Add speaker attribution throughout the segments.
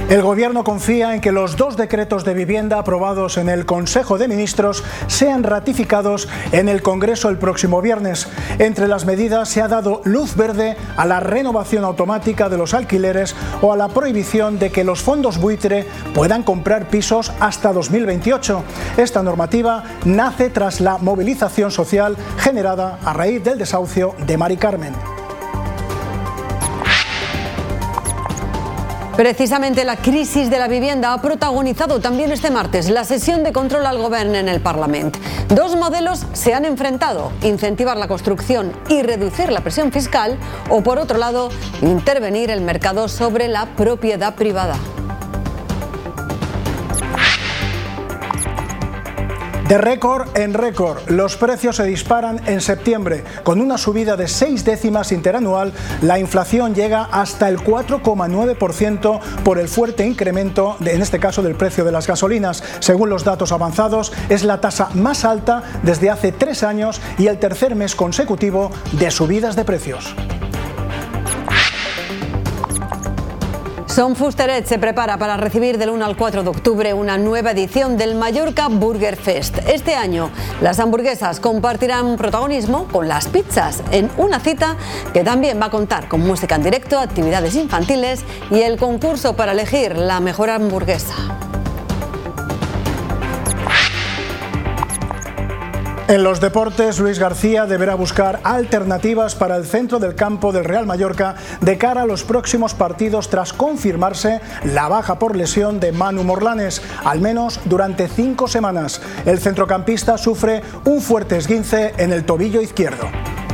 Speaker 1: El Gobierno confía en que los 2 decretos de vivienda aprobados en el Consejo de Ministros sean ratificados en el Congreso el próximo viernes. Entre las medidas se ha dado luz verde a la renovación automática de los alquileres o a la prohibición de que los fondos buitre puedan comprar pisos hasta 2028. Esta normativa nace tras la movilización social generada a raíz del desahucio de Mari Carmen.
Speaker 2: Precisamente la crisis de la vivienda ha protagonizado también este martes la sesión de control al Govern en el Parlament. 2 modelos se han enfrentado: incentivar la construcción y reducir la presión fiscal, o por otro lado, intervenir el mercado sobre la propiedad privada.
Speaker 1: De récord en récord, los precios se disparan en septiembre. Con una subida de 6 décimas interanual, la inflación llega hasta el 4,9% por el fuerte incremento, en este caso, del precio de las gasolinas. Según los datos avanzados, es la tasa más alta desde hace 3 años y el tercer mes consecutivo de subidas de precios.
Speaker 2: Son Fusteret se prepara para recibir del 1 al 4 de octubre una nueva edición del Mallorca Burger Fest. Este año, las hamburguesas compartirán protagonismo con las pizzas en una cita que también va a contar con música en directo, actividades infantiles y el concurso para elegir la mejor hamburguesa.
Speaker 1: En los deportes, Luis García deberá buscar alternativas para el centro del campo del Real Mallorca de cara a los próximos partidos, tras confirmarse la baja por lesión de Manu Morlanes, al menos durante 5 semanas. El centrocampista sufre un fuerte esguince en el tobillo izquierdo.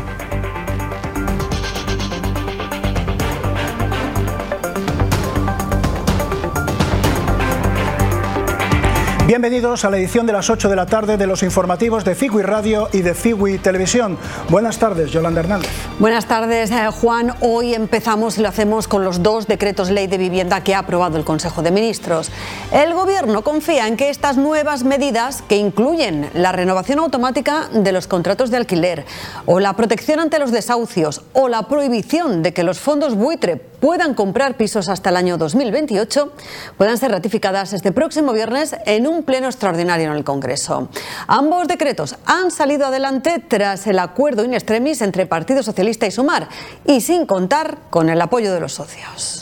Speaker 1: Bienvenidos a la edición de las 8 de la tarde de los informativos de Figui Radio y de Figui Televisión. Buenas tardes, Yolanda Hernández.
Speaker 2: Buenas tardes, Juan. Hoy empezamos y lo hacemos con los 2 decretos ley de vivienda que ha aprobado el Consejo de Ministros. El Gobierno confía en que estas nuevas medidas, que incluyen la renovación automática de los contratos de alquiler, o la protección ante los desahucios, o la prohibición de que los fondos buitre puedan comprar pisos hasta el año 2028, puedan ser ratificadas este próximo viernes en un pleno extraordinario en el Congreso. Ambos decretos han salido adelante tras el acuerdo in extremis entre Partido Socialista y Sumar, y sin contar con el apoyo de los socios.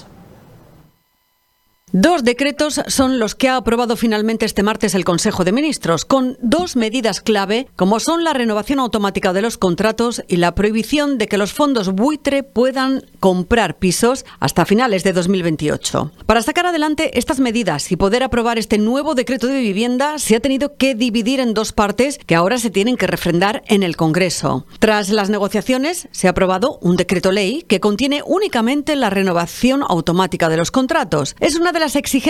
Speaker 2: 2 decretos son los que ha aprobado finalmente este martes el Consejo de Ministros, con 2 medidas clave, como son la renovación automática de los contratos y la prohibición de que los fondos buitre puedan comprar pisos hasta finales de 2028. Para sacar adelante estas medidas y poder aprobar este nuevo decreto de vivienda, se ha tenido que dividir en 2 partes que ahora se tienen que refrendar en el Congreso. Tras las negociaciones, se ha aprobado un decreto ley que contiene únicamente la renovación automática de los contratos. Es una de las exigencias